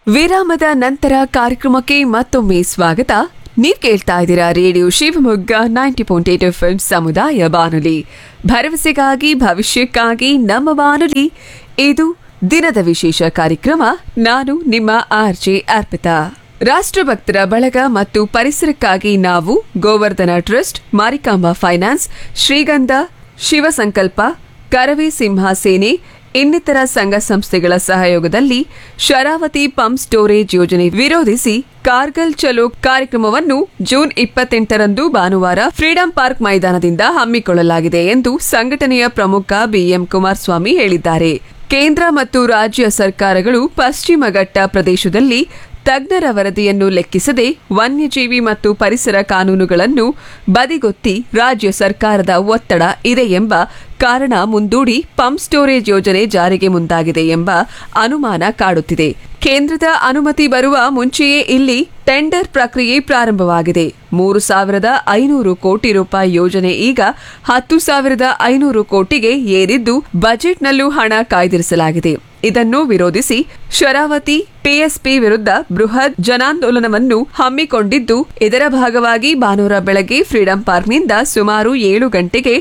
ವಿರಾಮದ ನಂತರ ಕಾರ್ಯಕ್ರಮಕ್ಕೆ ಮತ್ತೊಮ್ಮೆ ಸ್ವಾಗತ. ನೀವ್ ಕೇಳ್ತಾ ಇದ್ದೀರಾ ರೇಡಿಯೋ ಶಿವಮೊಗ್ಗ 90.8 FM ಸಮುದಾಯ ಬಾನುಲಿ, ಭರವಸೆಗಾಗಿ ಭವಿಷ್ಯಕ್ಕಾಗಿ ನಮ್ಮ ಬಾನುಲಿ. ಇದು ದಿನದ ವಿಶೇಷ ಕಾರ್ಯಕ್ರಮ. ನಾನು ನಿಮ್ಮ ಆರ್ಜೆ ಅರ್ಪಿತಾ. ರಾಷ್ಟ್ರಭಕ್ತರ ಬಳಗ ಮತ್ತು ಪರಿಸರಕ್ಕಾಗಿ ನಾವು, ಗೋವರ್ಧನ ಟ್ರಸ್ಟ್, ಮಾರಿಕಾಂಬಾ ಫೈನಾನ್ಸ್, ಶ್ರೀಗಂಧ, ಶಿವಸಂಕಲ್ಪ, ಕರವೇ ಸಿಂಹ ಸೇನೆ ಇನ್ನಿತರ ಸಂಘ ಸಂಸ್ಥೆಗಳ ಸಹಯೋಗದಲ್ಲಿ ಶರಾವತಿ ಪಂಪ್ ಸ್ಟೋರೇಜ್ ಯೋಜನೆ ವಿರೋಧಿಸಿ ಕಾರ್ಗಲ್ ಚಲೋ ಕಾರ್ಯಕ್ರಮವನ್ನು ಜೂನ್ 28ರಂದು ಭಾನುವಾರ ಫ್ರೀಡಂ ಪಾರ್ಕ್ ಮೈದಾನದಿಂದ ಹಮ್ಮಿಕೊಳ್ಳಲಾಗಿದೆ ಎಂದು ಸಂಘಟನೆಯ ಪ್ರಮುಖ ಬಿಎಂ ಕುಮಾರಸ್ವಾಮಿ ಹೇಳಿದ್ದಾರೆ. ಕೇಂದ್ರ ಮತ್ತು ರಾಜ್ಯ ಸರ್ಕಾರಗಳು ಪಶ್ಚಿಮ ಘಟ್ಟ ಪ್ರದೇಶದಲ್ಲಿ ತಜ್ಞರ ವರದಿಯನ್ನು ಲೆಕ್ಕಿಸದೆ ವನ್ಯಜೀವಿ ಮತ್ತು ಪರಿಸರ ಕಾನೂನುಗಳನ್ನು ಬದಿಗೊತ್ತಿ ರಾಜ್ಯ ಸರ್ಕಾರದ ಒತ್ತಡ ಇದೆ ಎಂಬ ಕಾರಣ ಮುಂದೂಡಿ ಪಂಪ್ ಸ್ಟೋರೇಜ್ ಯೋಜನೆ ಜಾರಿಗೆ ಮುಂದಾಗಿದೆ ಎಂಬ ಅನುಮಾನ ಕಾಡುತ್ತಿದೆ. ಕೇಂದ್ರದ ಅನುಮತಿ ಬರುವ ಮುಂಚೆಯೇ ಇಲ್ಲಿ ಟೆಂಡರ್ ಪ್ರಕ್ರಿಯೆ ಪ್ರಾರಂಭವಾಗಿದೆ. 3,500 ಕೋಟಿ ರೂಪಾಯಿ ಯೋಜನೆ ಈಗ 10,500 ಕೋಟಿಗೆ ಏರಿದ್ದು ಬಜೆಟ್ನಲ್ಲೂ ಹಣ ಕಾಯ್ದಿರಿಸಲಾಗಿದೆ. ಇದನ್ನು ವಿರೋಧಿಸಿ ಶರಾವತಿ ಪಿಎಸ್ಪಿ ವಿರುದ್ಧ ಬೃಹತ್ ಜನಾಂದೋಲನವನ್ನು ಹಮ್ಮಿಕೊಂಡಿದ್ದು, ಇದರ ಭಾಗವಾಗಿ ಭಾನುವಾರ ಬೆಳಗ್ಗೆ ಫ್ರೀಡಂ ಪಾರ್ಕ್ನಿಂದ ಸುಮಾರು 7 ಗಂಟೆಗೆ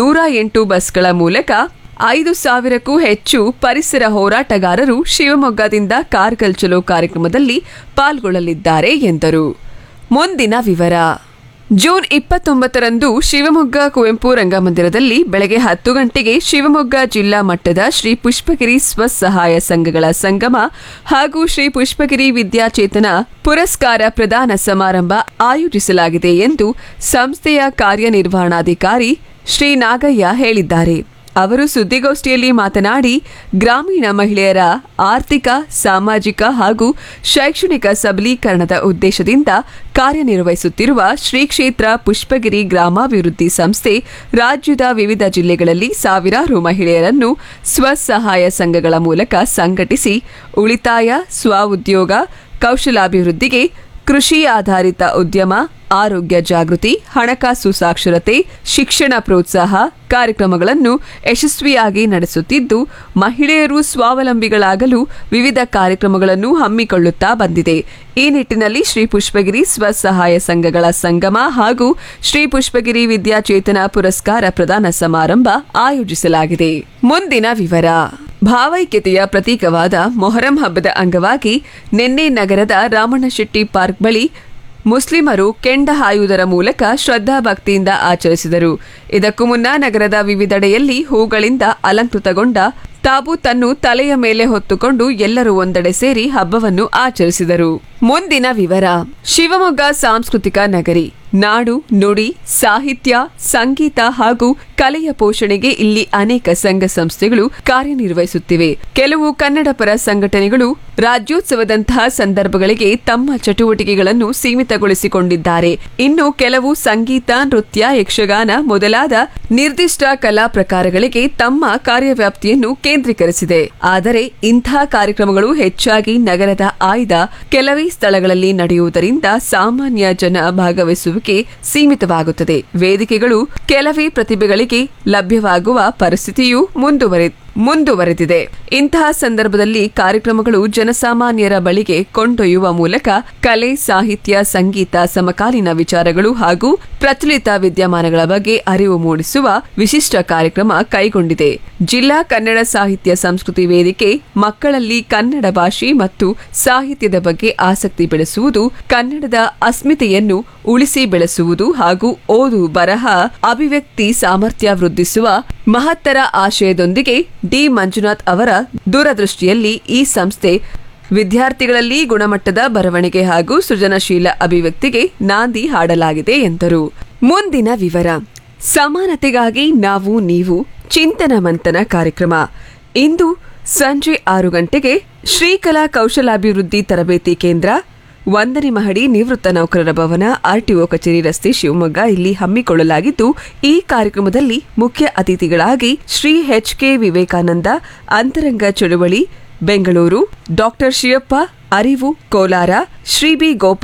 108 ಬಸ್ಗಳ ಮೂಲಕ 5,000ಕ್ಕೂ ಹೆಚ್ಚು ಪರಿಸರ ಹೋರಾಟಗಾರರು ಶಿವಮೊಗ್ಗದಿಂದ ಕಾರ್ಗಲ್ ಚಲೋ ಕಾರ್ಯಕ್ರಮದಲ್ಲಿ ಪಾಲ್ಗೊಳ್ಳಲಿದ್ದಾರೆ ಎಂದರು. ಮುಂದಿನ ವಿವರ. ಜೂನ್ 29ರಂದು ಶಿವಮೊಗ್ಗ ಕುವೆಂಪು ರಂಗಮಂದಿರದಲ್ಲಿ ಬೆಳಗ್ಗೆ 10 ಗಂಟೆಗೆ ಶಿವಮೊಗ್ಗ ಜಿಲ್ಲಾ ಮಟ್ಟದ ಶ್ರೀ ಪುಷ್ಪಗಿರಿ ಸ್ವಸಹಾಯ ಸಂಘಗಳ ಸಂಗಮ ಹಾಗೂ ಶ್ರೀ ಪುಷ್ಪಗಿರಿ ವಿದ್ಯಾಚೇತನ ಪುರಸ್ಕಾರ ಪ್ರದಾನ ಸಮಾರಂಭ ಆಯೋಜಿಸಲಾಗಿದೆ ಎಂದು ಸಂಸ್ಥೆಯ ಕಾರ್ಯನಿರ್ವಹಣಾಧಿಕಾರಿ ಶ್ರೀ ನಾಗಯ್ಯ ಹೇಳಿದ್ದಾರೆ. ಅವರು ಸುದ್ದಿಗೋಷ್ಠಿಯಲ್ಲಿ ಮಾತನಾಡಿ, ಗ್ರಾಮೀಣ ಮಹಿಳೆಯರ ಆರ್ಥಿಕ, ಸಾಮಾಜಿಕ ಹಾಗೂ ಶೈಕ್ಷಣಿಕ ಸಬಲೀಕರಣದ ಉದ್ದೇಶದಿಂದ ಕಾರ್ಯನಿರ್ವಹಿಸುತ್ತಿರುವ ಶ್ರೀ ಕ್ಷೇತ್ರ ಪುಷ್ಪಗಿರಿ ಗ್ರಾಮಾಭಿವೃದ್ಧಿ ಸಂಸ್ಥೆ ರಾಜ್ಯದ ವಿವಿಧ ಜಿಲ್ಲೆಗಳಲ್ಲಿ ಸಾವಿರಾರು ಮಹಿಳೆಯರನ್ನು ಸ್ವಸಹಾಯ ಸಂಘಗಳ ಮೂಲಕ ಸಂಘಟಿಸಿ ಉಳಿತಾಯ, ಸ್ವಉದ್ಯೋಗ, ಕೌಶಲಾಭಿವೃದ್ಧಿಗೆ, ಕೃಷಿ ಆಧಾರಿತ ಉದ್ಯಮ, ಆರೋಗ್ಯ ಜಾಗೃತಿ, ಹಣಕಾಸು ಸಾಕ್ಷರತೆ, ಶಿಕ್ಷಣ ಪ್ರೋತ್ಸಾಹ ಕಾರ್ಯಕ್ರಮಗಳನ್ನು ಯಶಸ್ವಿಯಾಗಿ ನಡೆಸುತ್ತಿದ್ದು, ಮಹಿಳೆಯರು ಸ್ವಾವಲಂಬಿಗಳಾಗಲು ವಿವಿಧ ಕಾರ್ಯಕ್ರಮಗಳನ್ನು ಹಮ್ಮಿಕೊಳ್ಳುತ್ತಾ ಬಂದಿದೆ. ಈ ನಿಟ್ಟಿನಲ್ಲಿ ಶ್ರೀ ಪುಷ್ಪಗಿರಿ ಸ್ವಸಹಾಯ ಸಂಘಗಳ ಸಂಗಮ ಹಾಗೂ ಶ್ರೀ ಪುಷ್ಪಗಿರಿ ವಿದ್ಯಾಚೇತನ ಪುರಸ್ಕಾರ ಪ್ರದಾನ ಸಮಾರಂಭ ಆಯೋಜಿಸಲಾಗಿದೆ. ಮುಂದಿನ ವಿವರ. ಭಾವೈಕ್ಯತೆಯ ಪ್ರತೀಕವಾದ ಮೊಹರಂ ಹಬ್ಬದ ಅಂಗವಾಗಿ ನಿನ್ನೆ ನಗರದ ರಾಮಣ್ಣಶೆಟ್ಟಿ ಪಾರ್ಕ್ ಬಳಿ ಮುಸ್ಲಿಮರು ಕೆಂಡ ಹಾಯುವುದರ ಮೂಲಕ ಶ್ರದ್ಧಾಭಕ್ತಿಯಿಂದ ಆಚರಿಸಿದರು. ಇದಕ್ಕೂ ಮುನ್ನ ನಗರದ ವಿವಿಧೆಡೆಯಲ್ಲಿ ಹೂಗಳಿಂದ ಅಲಂಕೃತಗೊಂಡ ತಾಬೂತನ್ನು ತಲೆಯ ಮೇಲೆ ಹೊತ್ತುಕೊಂಡು ಎಲ್ಲರೂ ಒಂದೆಡೆ ಸೇರಿ ಹಬ್ಬವನ್ನು ಆಚರಿಸಿದರು. ಮುಂದಿನ ವಿವರ. ಶಿವಮೊಗ್ಗ ಸಾಂಸ್ಕೃತಿಕ ನಗರಿ. ನಾಡು, ನುಡಿ, ಸಾಹಿತ್ಯ, ಸಂಗೀತ ಹಾಗೂ ಕಲೆಯ ಪೋಷಣೆಗೆ ಇಲ್ಲಿ ಅನೇಕ ಸಂಘ ಸಂಸ್ಥೆಗಳು ಕಾರ್ಯನಿರ್ವಹಿಸುತ್ತಿವೆ. ಕೆಲವು ಕನ್ನಡಪರ ಸಂಘಟನೆಗಳು ರಾಜ್ಯೋತ್ಸವದಂತಹ ಸಂದರ್ಭಗಳಿಗೆ ತಮ್ಮ ಚಟುವಟಿಕೆಗಳನ್ನು ಸೀಮಿತಗೊಳಿಸಿಕೊಂಡಿದ್ದಾರೆ. ಇನ್ನು ಕೆಲವು ಸಂಗೀತ, ನೃತ್ಯ, ಯಕ್ಷಗಾನ ಮೊದಲಾದ ನಿರ್ದಿಷ್ಟ ಕಲಾ ಪ್ರಕಾರಗಳಿಗೆ ತಮ್ಮ ಕಾರ್ಯವ್ಯಾಪ್ತಿಯನ್ನು ಕೇಂದ್ರೀಕರಿಸಿದೆ. ಆದರೆ ಇಂಥ ಕಾರ್ಯಕ್ರಮಗಳು ಹೆಚ್ಚಾಗಿ ನಗರದ ಆಯ್ದ ಕೆಲವೇ ಸ್ಥಳಗಳಲ್ಲಿ ನಡೆಯುವುದರಿಂದ ಸಾಮಾನ್ಯ ಜನ ಭಾಗವಹಿಸುವಿಕೆ ಸೀಮಿತವಾಗುತ್ತದೆ. ವೇದಿಕೆಗಳು ಕೆಲವೇ ಪ್ರತಿಭೆಗಳಿಗೆ ಲಭ್ಯವಾಗುವ ಪರಿಸ್ಥಿತಿಯು ಮುಂದುವರೆದಿದೆ. ಇಂತಹ ಸಂದರ್ಭದಲ್ಲಿ ಕಾರ್ಯಕ್ರಮಗಳು ಜನಸಾಮಾನ್ಯರ ಬಳಿಗೆ ಕೊಂಡೊಯ್ಯುವ ಮೂಲಕ ಕಲೆ, ಸಾಹಿತ್ಯ, ಸಂಗೀತ, ಸಮಕಾಲೀನ ವಿಚಾರಗಳು ಹಾಗೂ ಪ್ರಚಲಿತ ವಿದ್ಯಮಾನಗಳ ಬಗ್ಗೆ ಅರಿವು ಮೂಡಿಸುವ ವಿಶಿಷ್ಟ ಕಾರ್ಯಕ್ರಮ ಕೈಗೊಂಡಿದೆ. ಜಿಲ್ಲಾ ಕನ್ನಡ ಸಾಹಿತ್ಯ ಸಂಸ್ಕೃತಿ ವೇದಿಕೆ ಮಕ್ಕಳಲ್ಲಿ ಕನ್ನಡ ಭಾಷೆ ಮತ್ತು ಸಾಹಿತ್ಯದ ಬಗ್ಗೆ ಆಸಕ್ತಿ ಬೆಳೆಸುವುದು, ಕನ್ನಡದ ಅಸ್ಮಿತೆಯನ್ನು ಉಳಿಸಿ ಬೆಳೆಸುವುದು ಹಾಗೂ ಓದು, ಬರಹ, ಅಭಿವ್ಯಕ್ತಿ ಸಾಮರ್ಥ್ಯ ವೃದ್ಧಿಸುವ ಮಹತ್ತರ ಆಶಯದೊಂದಿಗೆ ಡಿ ಮಂಜುನಾಥ್ ಅವರ ದೂರದೃಷ್ಟಿಯಲ್ಲಿ ಈ ಸಂಸ್ಥೆ ವಿದ್ಯಾರ್ಥಿಗಳಲ್ಲಿ ಗುಣಮಟ್ಟದ ಬರವಣಿಗೆ ಹಾಗೂ ಸೃಜನಶೀಲ ಅಭಿವ್ಯಕ್ತಿಗೆ ನಾಂದಿ ಹಾಡಲಾಗಿದೆ ಎಂದರು. ಮುಂದಿನ ವಿವರ. ಸಮಾನತೆಗಾಗಿ ನಾವು ನೀವು ಚಿಂತನ ಮಂಥನ ಕಾರ್ಯಕ್ರಮ ಇಂದು ಸಂಜೆ 6 ಗಂಟೆಗೆ ಶ್ರೀಕಲಾ ಕೌಶಲಾಭಿವೃದ್ಧಿ ತರಬೇತಿ ಕೇಂದ್ರ, 1ನೇ ಮಹಡಿ, ನಿವೃತ್ತ ನೌಕರರ ಭವನ, ಆರ್ಟಿಒ ಕಚೇರಿ ರಸ್ತೆ, ಶಿವಮೊಗ್ಗ ಇಲ್ಲಿ ಹಮ್ಮಿಕೊಳ್ಳಲಾಗಿದ್ದು, ಈ ಕಾರ್ಯಕ್ರಮದಲ್ಲಿ ಮುಖ್ಯ ಅತಿಥಿಗಳಾಗಿ ಶ್ರೀ ಎಚ್.ಕೆ. ವಿವೇಕಾನಂದ ಅಂತರಂಗ ಚಳುವಳಿ ಬೆಂಗಳೂರು, ಡಾಕ್ಟರ್ ಶಿವಪ್ಪ ಅರಿವು ಕೋಲಾರ, ಶ್ರೀ ಬಿ ಗೋಪಾಲ್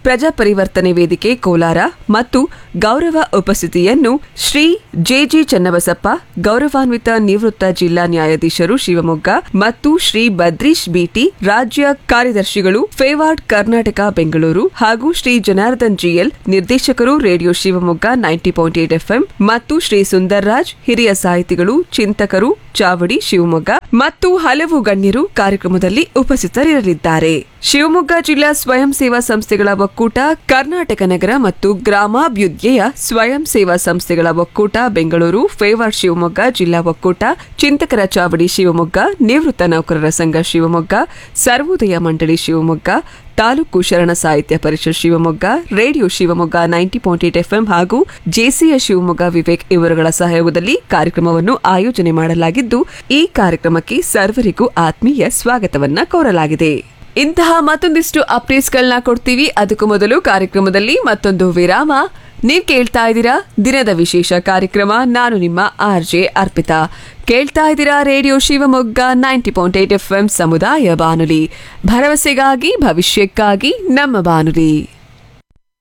ಪ್ರಜಾಪರಿವರ್ತನೆ ವೇದಿಕೆ ಕೋಲಾರ ಮತ್ತು ಗೌರವ ಉಪಸ್ಥಿತಿಯನ್ನು ಶ್ರೀ ಜೆಜಿ ಚನ್ನಬಸಪ್ಪ, ಗೌರವಾನ್ವಿತ ನಿವೃತ್ತ ಜಿಲ್ಲಾ ನ್ಯಾಯಾಧೀಶರು ಶಿವಮೊಗ್ಗ ಮತ್ತು ಶ್ರೀ ಬದ್ರೀಶ್ ಬಿಟಿ, ರಾಜ್ಯ ಕಾರ್ಯದರ್ಶಿಗಳು ಫೇವಾರ್ಡ್ ಕರ್ನಾಟಕ ಬೆಂಗಳೂರು ಹಾಗೂ ಶ್ರೀ ಜನಾರ್ದನ್ ಜಿಎಲ್, ನಿರ್ದೇಶಕರು ರೇಡಿಯೋ ಶಿವಮೊಗ್ಗ 90.8 FM ಮತ್ತು ಶ್ರೀ ಸುಂದರ್ ರಾಜ್, ಹಿರಿಯ ಸಾಹಿತಿಗಳು, ಚಿಂತಕರು, ಚಾವಡಿ ಶಿವಮೊಗ್ಗ ಮತ್ತು ಹಲವು ಗಣ್ಯರು ಕಾರ್ಯಕ್ರಮದಲ್ಲಿ ಉಪಸ್ಥಿತರಿರಲಿದ್ದಾರೆ. ಶಿವಮೊಗ್ಗ ಜಿಲ್ಲಾ ಸ್ವಯಂ ಸೇವಾ ಸಂಸ್ಥೆಗಳ ಒಕ್ಕೂಟ, ಕರ್ನಾಟಕ ನಗರ ಮತ್ತು ಗ್ರಾಮಾಭ್ಯುದಯ ಸ್ವಯಂ ಸೇವಾ ಸಂಸ್ಥೆಗಳ ಒಕ್ಕೂಟ ಬೆಂಗಳೂರು, ಫೇವಾರ್ಡ್ ಶಿವಮೊಗ್ಗ ಜಿಲ್ಲಾ ಒಕ್ಕೂಟ, ಚಿಂತಕರ ಚಾವಡಿ ಶಿವಮೊಗ್ಗ, ನಿವೃತ್ತ ನೌಕರರ ಸಂಘ ಶಿವಮೊಗ್ಗ, ಸರ್ವೋದಯ ಮಂಡಳಿ ಶಿವಮೊಗ್ಗ, ತಾಲೂಕು ಶರಣ ಸಾಹಿತ್ಯ ಪರಿಷತ್ ಶಿವಮೊಗ್ಗ, ರೇಡಿಯೋ ಶಿವಮೊಗ್ಗ 90.8 FM ಹಾಗೂ ಜೆಸಿಎ ಶಿವಮೊಗ್ಗ ವಿವೇಕ್ ಇವರುಗಳ ಸಹಯೋಗದಲ್ಲಿ ಕಾರ್ಯಕ್ರಮವನ್ನು ಆಯೋಜನೆ ಮಾಡಲಾಗಿದ್ದು, ಈ ಕಾರ್ಯಕ್ರಮಕ್ಕೆ ಸರ್ವರಿಗೂ ಆತ್ಮೀಯ ಸ್ವಾಗತವನ್ನ ಕೋರಲಾಗಿದೆ. ಇಂತಹ ಮತ್ತೊಂದಿಷ್ಟು ಅಪ್ಡೇಟ್ಸ್ಗಳನ್ನ ಕೊಡ್ತೀವಿ. ಅದಕ್ಕೂ ಮೊದಲು ಕಾರ್ಯಕ್ರಮದಲ್ಲಿ ಮತ್ತೊಂದು ವಿರಾಮ. ನೀವ್ ಕೇಳ್ತಾ ಇದ್ದೀರಾ ದಿನದ ವಿಶೇಷ ಕಾರ್ಯಕ್ರಮ. ನಾನು ನಿಮ್ಮ RJ ಅರ್ಪಿತಾ. ಕೇಳ್ತಾ ಇದ್ದೀರಾ ರೇಡಿಯೋ ಶಿವಮೊಗ್ಗ 90.8 FM ಸಮುದಾಯ ಬಾನುಲಿ, ಭರವಸೆಗಾಗಿ ಭವಿಷ್ಯಕ್ಕಾಗಿ ನಮ್ಮ ಬಾನುಲಿ.